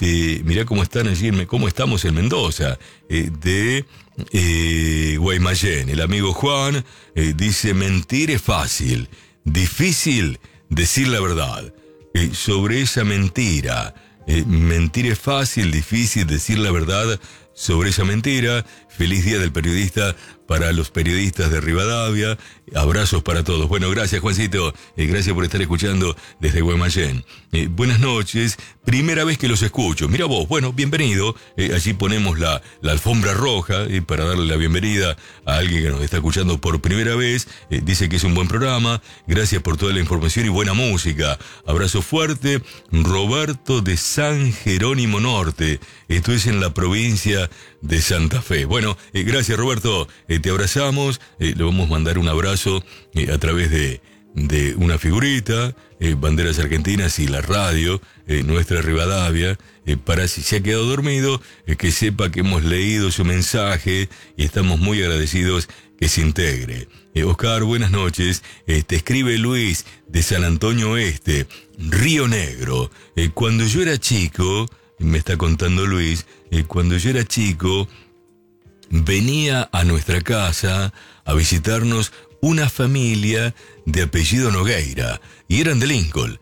Mirá cómo están allí, cómo estamos en Mendoza, de Guaymallén. El amigo Juan dice: mentir es fácil, difícil decir la verdad. Sobre esa mentira, mentir es fácil, difícil decir la verdad sobre esa mentira. Feliz Día del Periodista para los periodistas de Rivadavia. Abrazos para todos. Bueno, gracias, Juancito. Gracias por estar escuchando desde Guaymallén. Buenas noches. Primera vez que los escucho. Mira vos, bueno, bienvenido. Allí ponemos la alfombra roja para darle la bienvenida a alguien que nos está escuchando por primera vez. Dice que es un buen programa. Gracias por toda la información y buena música. Abrazo fuerte. Roberto de San Jerónimo Norte. Esto es en la provincia de Santa Fe. Bueno, gracias, Roberto. Te abrazamos. Le vamos a mandar un abrazo a través de una figurita, banderas argentinas y la radio, nuestra Rivadavia, para si se ha quedado dormido, que sepa que hemos leído su mensaje y estamos muy agradecidos que se integre. Oscar, buenas noches. Te escribe Luis de San Antonio Oeste, Río Negro. Cuando yo era chico, me está contando Luis, cuando yo era chico, venía a nuestra casa a visitarnos una familia de apellido Nogueira, y eran de Lincoln.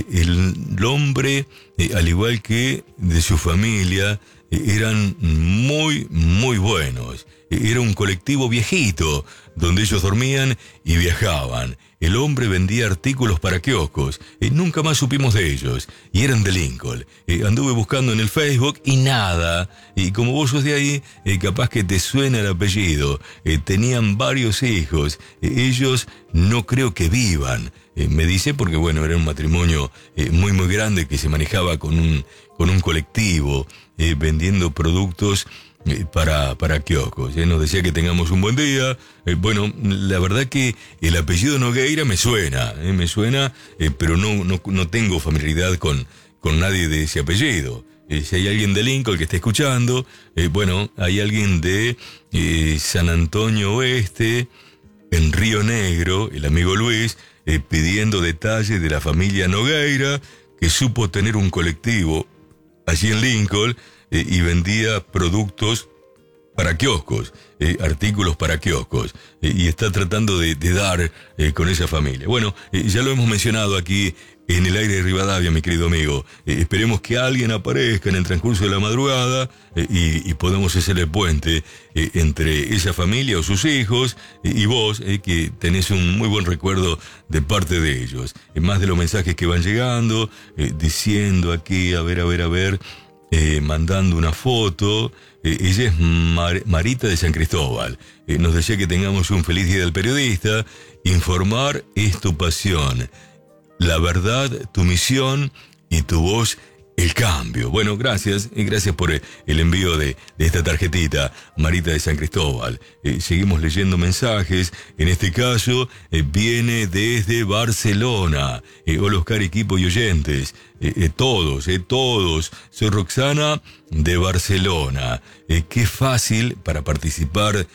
El hombre, al igual que de su familia, eran muy, muy buenos. Era un colectivo viejito, donde ellos dormían y viajaban. El hombre vendía artículos para kioscos. Nunca más supimos de ellos. Y eran de Lincoln. Anduve buscando en el Facebook y nada. Y como vos sos de ahí, capaz que te suena el apellido. Tenían varios hijos. Ellos no creo que vivan. Me dice porque, bueno, era un matrimonio muy, muy grande que se manejaba con un colectivo, vendiendo productos para kioscos. Nos decía que tengamos un buen día. Bueno, la verdad que el apellido Nogueira me suena, pero no tengo familiaridad con nadie de ese apellido. Si hay alguien de Lincoln que esté escuchando, bueno, hay alguien de San Antonio Oeste, en Río Negro, el amigo Luis, pidiendo detalles de la familia Nogueira, que supo tener un colectivo allí en Lincoln, y vendía productos para kioscos, artículos para kioscos, y está tratando de dar con esa familia. Bueno, ya lo hemos mencionado aquí en el aire de Rivadavia, mi querido amigo. Esperemos que alguien aparezca en el transcurso de la madrugada y podamos hacer el puente entre esa familia o sus hijos y vos, que tenés un muy buen recuerdo de parte de ellos. Más de los mensajes que van llegando, diciendo aquí, a ver, mandando una foto. Ella es Marita de San Cristóbal. Nos desea que tengamos un feliz Día del Periodista. Informar es tu pasión, la verdad tu misión y tu voz el cambio. Bueno, gracias por el envío de esta tarjetita, Marita de San Cristóbal. Seguimos leyendo mensajes. En este caso viene desde Barcelona. Hola, Oscar, equipo y oyentes. Todos. Soy Roxana de Barcelona. Qué fácil para participar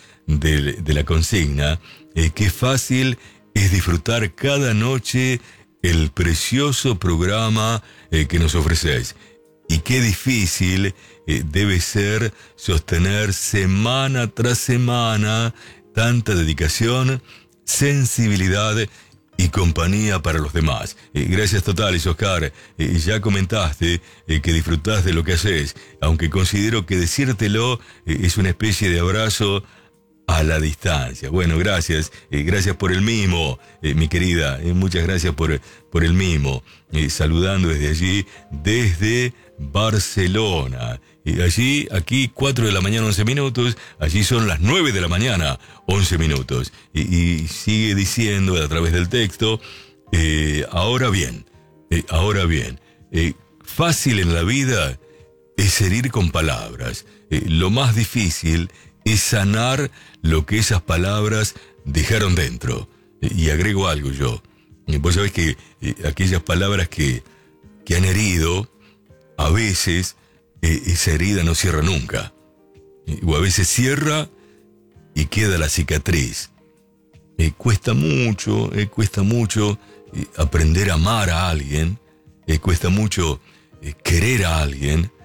de la consigna. Qué fácil es disfrutar cada noche el precioso programa que nos ofrecéis. Y qué difícil debe ser sostener semana tras semana tanta dedicación, sensibilidad y compañía para los demás. Gracias totales, Oscar. Ya comentaste que disfrutás de lo que haces, aunque considero que decírtelo es una especie de abrazo a la distancia. Bueno, gracias por el mimo, mi querida. Muchas gracias por el mimo. Saludando desde allí, desde Barcelona. Aquí 4 de la mañana 11 minutos, allí son las 9 de la mañana 11 minutos. Y sigue diciendo a través del texto, ahora bien, fácil en la vida es herir con palabras. Lo más difícil es sanar lo que esas palabras dejaron dentro. Y agrego algo yo. Vos sabés que aquellas palabras que han herido, a veces esa herida no cierra nunca. O a veces cierra y queda la cicatriz. Cuesta mucho aprender a amar a alguien. Cuesta mucho querer a alguien.